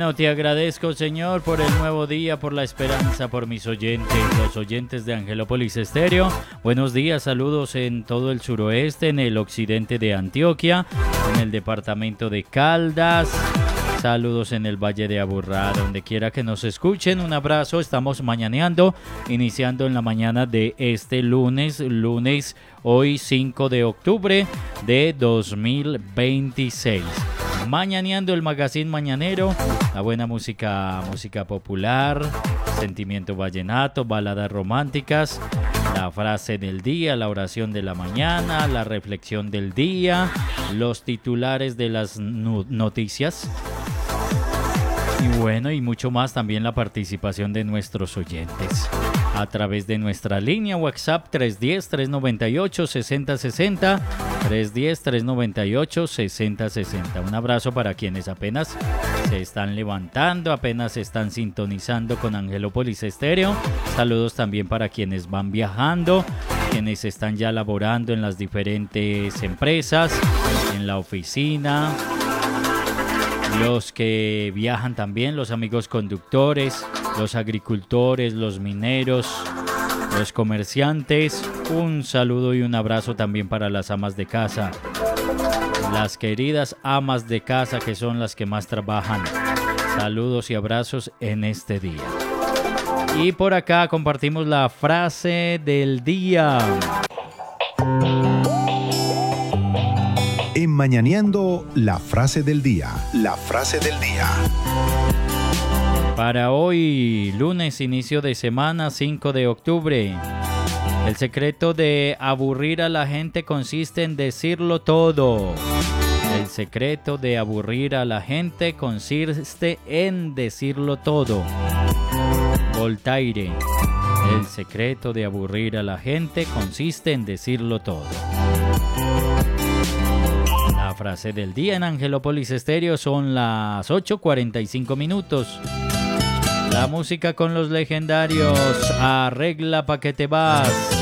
Bueno, te agradezco, Señor, por el nuevo día, por la esperanza, por mis oyentes, los oyentes de Angelópolis Estéreo. Buenos días, saludos en todo el suroeste, en el occidente de Antioquia, en el departamento de Caldas. Saludos en el Valle de Aburrá, donde quiera que nos escuchen. Un abrazo, estamos mañaneando, iniciando en la mañana de este lunes hoy 5 de octubre de 2026. Mañaneando el magazine mañanero, la buena música popular, sentimiento vallenato, baladas románticas, la frase del día, la oración de la mañana, la reflexión del día, los titulares de las noticias. Y bueno, y mucho más, también la participación de nuestros oyentes a través de nuestra línea WhatsApp 310-398-6060, 310-398-6060. Un abrazo para quienes apenas se están levantando, apenas se están sintonizando con Angelópolis Estéreo. Saludos también para quienes van viajando, quienes están ya laborando en las diferentes empresas, en la oficina, los que viajan también, los amigos conductores, los agricultores, los mineros, los comerciantes. Un saludo y un abrazo también para las amas de casa, las queridas amas de casa que son las que más trabajan. Saludos y abrazos en este día. Y por acá compartimos la frase del día. En Mañaneando, la frase del día. La frase del día. Para hoy, lunes, inicio de semana, 5 de octubre. El secreto de aburrir a la gente consiste en decirlo todo. El secreto de aburrir a la gente consiste en decirlo todo. Voltaire. El secreto de aburrir a la gente consiste en decirlo todo. La frase del día en Angelópolis Estéreo son las 8:45 minutos. La música con los legendarios. Arregla pa' que te vas.